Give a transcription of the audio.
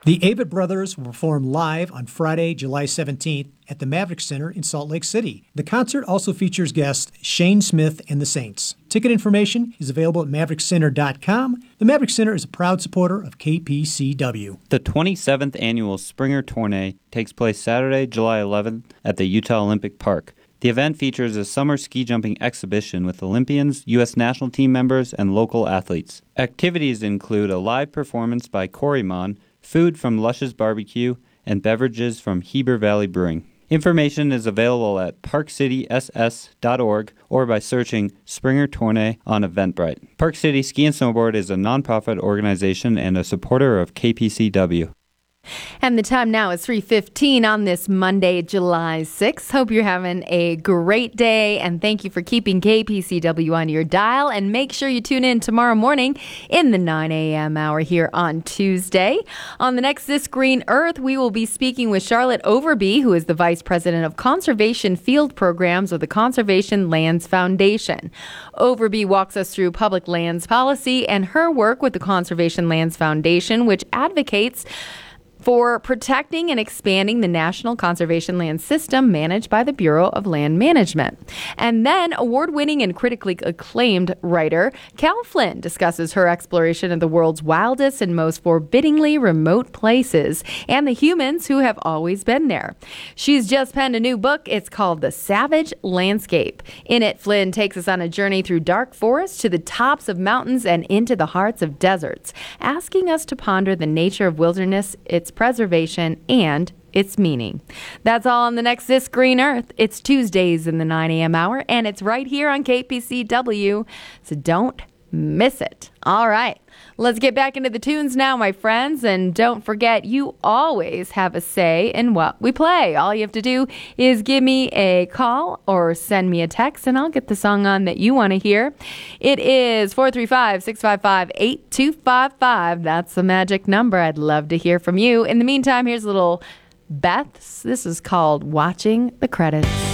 The Avett Brothers will perform live on Friday, July 17th at the Maverick Center in Salt Lake City. The concert also features guests Shane Smith and the Saints. Ticket information is available at maverickcenter.com. The Maverick Center is a proud supporter of KPCW. The 27th annual Springer Tourney takes place Saturday, July 11th at the Utah Olympic Park. The event features a summer ski jumping exhibition with Olympians, U.S. national team members, and local athletes. Activities include a live performance by Corymon, food from Lush's Barbecue, and beverages from Heber Valley Brewing. Information is available at parkcityss.org or by searching Springer Tourney on Eventbrite. Park City Ski and Snowboard is a nonprofit organization and a supporter of KPCW. And the time now is 3:15 on this Monday, July 6th. Hope you're having a great day, and thank you for keeping KPCW on your dial. And make sure you tune in tomorrow morning in the 9 a.m. hour here on Tuesday. On the next This Green Earth, we will be speaking with Charlotte Overby, who is the Vice President of Conservation Field Programs with the Conservation Lands Foundation. Overby walks us through public lands policy and her work with the Conservation Lands Foundation, which advocates for protecting and expanding the National Conservation Land System managed by the Bureau of Land Management. And then award-winning and critically acclaimed writer Cal Flynn discusses her exploration of the world's wildest and most forbiddingly remote places and the humans who have always been there. She's just penned a new book. It's called The Savage Landscape. In it, Flynn takes us on a journey through dark forests to the tops of mountains and into the hearts of deserts, asking us to ponder the nature of wilderness, its preservation, and its meaning. That's all on the next This Green Earth. It's Tuesdays in the 9 a.m. hour, and it's right here on KPCW, so don't miss it. All right, let's get back into the tunes now, my friends, and don't forget, you always have a say in what we play. All you have to do is give me a call or send me a text, and I'll get the song on that you want to hear. It is 435-655-8255. That's the magic number. I'd love to hear from you. In the meantime, here's a little Beth's. This is called Watching the Credits.